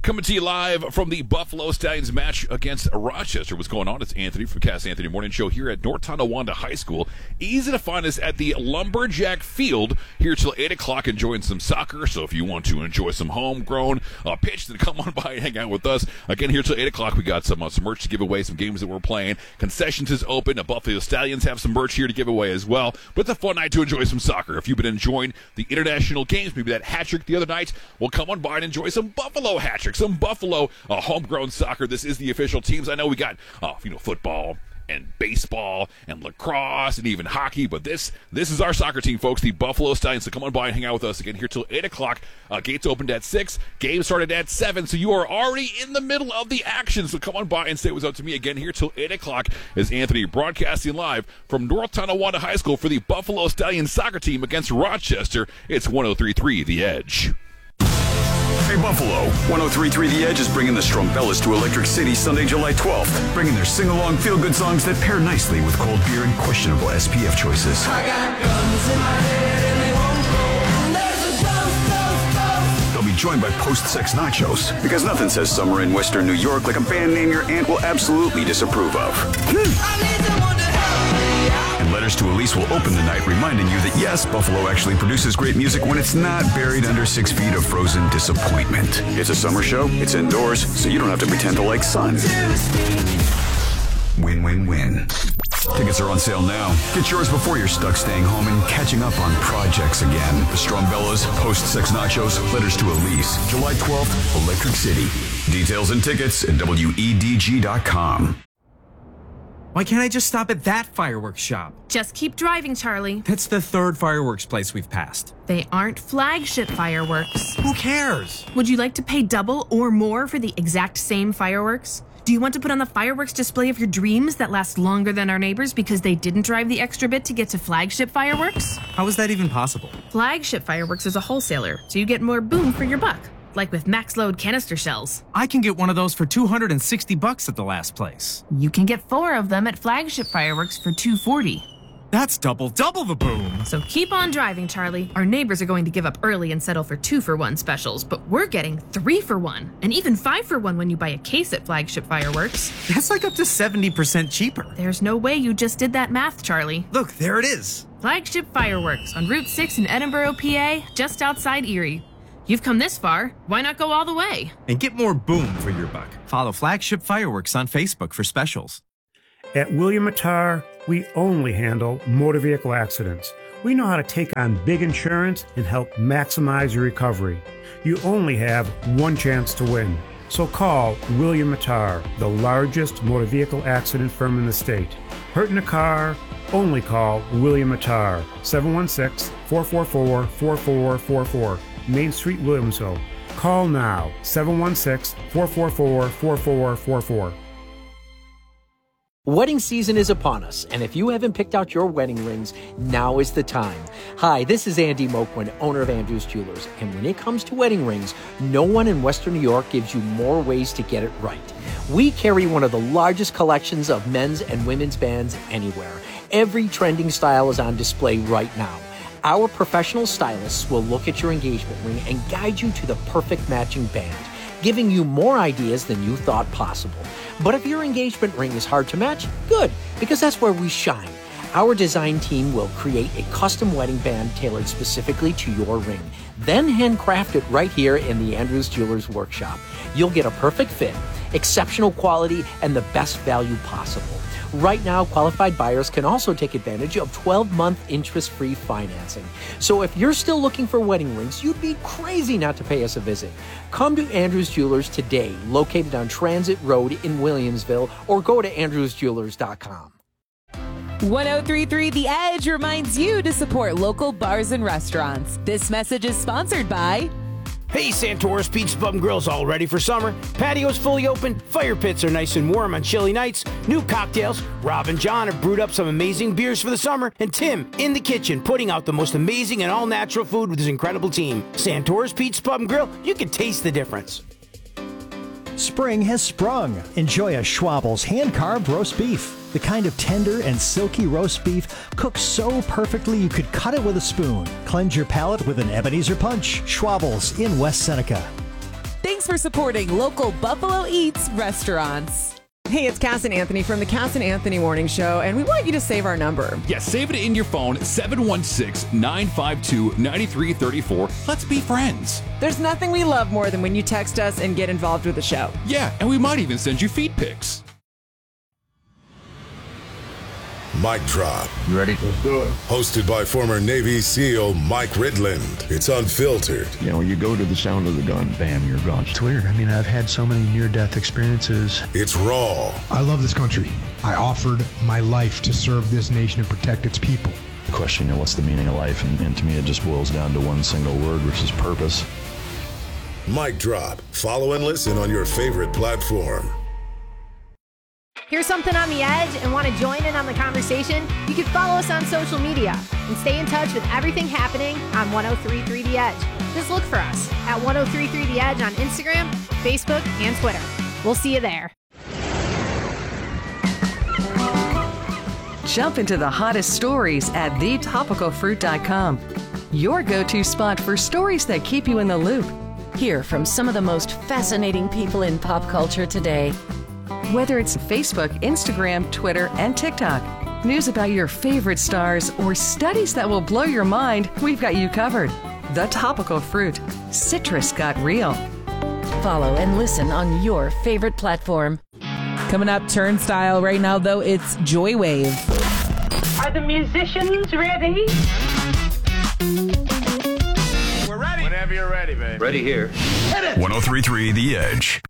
Coming to you live from the Buffalo Stallions match against Rochester. What's going on? It's Anthony from Cass Anthony Morning Show here at North Tonawanda High School. Easy to find us at the Lumberjack Field here till 8 o'clock enjoying some soccer. So if you want to enjoy some homegrown pitch, then come on by and hang out with us. Again, here till 8 o'clock, we got some merch to give away, some games that we're playing. Concessions is open. The Buffalo Stallions have some merch here to give away as well. But it's a fun night to enjoy some soccer. If you've been enjoying the international games, maybe that hat trick the other night, well, come on by and enjoy some Buffalo hat trick, some Buffalo homegrown soccer. This is the official teams. I know we got football and baseball and lacrosse and even hockey, but this is our soccer team, folks, the Buffalo Stallions. So come on by and hang out with us again here till 8 o'clock. Gates opened at 6. Game started at 7, so you are already in the middle of the action. So come on by and say what's up to me again here till 8 o'clock as Anthony broadcasting live from North Tonawanda High School for the Buffalo Stallions soccer team against Rochester. It's 103.3 The Edge. Hey Buffalo, 103.3 The Edge is bringing the Strumbellas to Electric City Sunday, July 12th, bringing their sing-along feel-good songs that pair nicely with cold beer and questionable SPF choices. I got guns in my head and they won't go. There's a They'll be joined by post-sex nachos, because nothing says summer in Western New York like a band name your aunt will absolutely disapprove of. I need someone to help me out. And Letters to Elise will open the night reminding you that yes, Buffalo actually produces great music when it's not buried under 6 feet of frozen disappointment. It's a summer show, it's indoors, so you don't have to pretend to like sun. Win-win-win. Tickets are on sale now. Get yours before you're stuck staying home and catching up on projects again. The Strumbellas, Post-Sex Nachos, Letters to Elise. July 12th, Electric City. Details and tickets at WEDG.com. Why can't I just stop at that fireworks shop? Just keep driving, Charlie. That's the 3rd fireworks place we've passed. They aren't flagship fireworks. Who cares? Would you like to pay double or more for the exact same fireworks? Do you want to put on the fireworks display of your dreams that last longer than our neighbors because they didn't drive the extra bit to get to flagship fireworks? How is that even possible? Flagship fireworks is a wholesaler, so you get more boom for your buck. Like with max load canister shells. I can get one of those for $260 at the last place. You can get 4 of them at flagship fireworks for $240. That's double the boom. So keep on driving, Charlie. Our neighbors are going to give up early and settle for 2-for-1 specials, but we're getting 3-for-1 and even 5-for-1 when you buy a case at flagship fireworks. That's like up to 70% cheaper. There's no way you just did that math, Charlie. Look, there it is. Flagship Fireworks on Route 6 in Edinburgh, PA, just outside Erie. You've come this far, why not go all the way? And get more boom for your buck. Follow Flagship Fireworks on Facebook for specials. At William Mattar, we only handle motor vehicle accidents. We know how to take on big insurance and help maximize your recovery. You only have one chance to win. So call William Mattar, the largest motor vehicle accident firm in the state. Hurt in a car? Only call William Mattar, 716-444-4444. Main Street, Williamsville. Call now, 716-444-4444. Wedding season is upon us, and if you haven't picked out your wedding rings, now is the time. Hi, this is Andy Moquin, owner of Andrews Jewelers, and when it comes to wedding rings, no one in Western New York gives you more ways to get it right. We carry one of the largest collections of men's and women's bands anywhere. Every trending style is on display right now. Our professional stylists will look at your engagement ring and guide you to the perfect matching band, giving you more ideas than you thought possible. But if your engagement ring is hard to match, good, because that's where we shine. Our design team will create a custom wedding band tailored specifically to your ring, then handcraft it right here in the Andrews Jewelers workshop. You'll get a perfect fit, exceptional quality, and the best value possible. Right now, qualified buyers can also take advantage of 12-month interest-free financing. So if you're still looking for wedding rings, you'd be crazy not to pay us a visit. Come to Andrews Jewelers today, located on Transit Road in Williamsville, or go to andrewsjewelers.com. 103.3 The Edge reminds you to support local bars and restaurants. This message is sponsored by... Hey, Santora's Pizza Pub and Grill's all ready for summer. Patio's fully open, fire pits are nice and warm on chilly nights, new cocktails. Rob and John have brewed up some amazing beers for the summer, and Tim in the kitchen putting out the most amazing and all-natural food with his incredible team. Santora's Pizza Pub and Grill, you can taste the difference. Spring has sprung. Enjoy a Schwabel's hand-carved roast beef. The kind of tender and silky roast beef cooked so perfectly you could cut it with a spoon. Cleanse your palate with an Ebenezer Punch. Schwabel's in West Seneca. Thanks for supporting local Buffalo Eats restaurants. Hey, it's Cass and Anthony from the Cass and Anthony Morning Show, and we want you to save our number. Yeah, save it in your phone, 716-952-9334. Let's be friends. There's nothing we love more than when you text us and get involved with the show. Yeah, and we might even send you feed pics. Mic Drop. You ready? Let's do it. Hosted by former Navy SEAL Mike Ridland. It's unfiltered. You know, you go to the sound of the gun, bam, you're gone. It's weird. I mean, I've had so many near-death experiences. It's raw. I love this country. I offered my life to serve this nation and protect its people. The question, you know, what's the meaning of life? And to me, it just boils down to one single word, which is purpose. Mic Drop. Follow and listen on your favorite platform. Hear something on the edge and want to join in on the conversation? You can follow us on social media and stay in touch with everything happening on 103.3 The Edge. Just look for us at 103.3 The Edge on Instagram, Facebook, and Twitter. We'll see you there. Jump into the hottest stories at thetopicalfruit.com. Your go-to spot for stories that keep you in the loop. Hear from some of the most fascinating people in pop culture today. Whether it's Facebook, Instagram, Twitter, and TikTok, news about your favorite stars, or studies that will blow your mind, we've got you covered. The Topical Fruit. Citrus got real. Follow and listen on your favorite platform. Coming up, Turnstile. Right now, though, it's Joywave. Are the musicians ready? We're ready. Whenever you're ready, babe. Ready here. 103.3 The Edge.